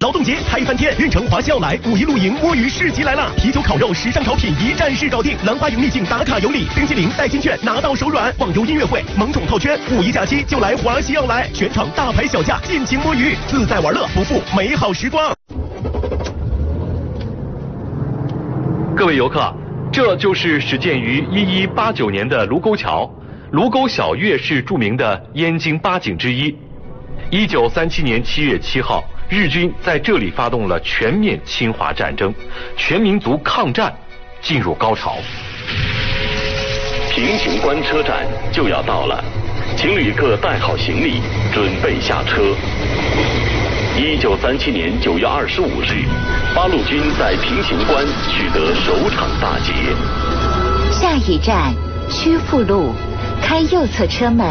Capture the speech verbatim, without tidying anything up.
劳动节嗨翻天，运城华西奥莱五一露营摸鱼市集来啦！啤酒、烤肉、时尚潮品一站式搞定，兰花营秘境打卡有礼，冰淇淋、代金券拿到手软，网游音乐会、萌宠套圈，五一假期就来华西奥莱，全场大牌小价，尽情摸鱼，自在玩乐，不负美好时光。 各位游客，这就是始建于一一八九年的卢沟桥。卢沟晓月是著名的燕京八景之一。一九三七年七月七号，日军在这里发动了全面侵华战争，全民族抗战进入高潮。 平型关车站就要到了，请旅客带好行李，准备下车。一九三七年九月二十五日，八路军在平型关取得首场大捷。 下一站曲阜路，开右侧车门。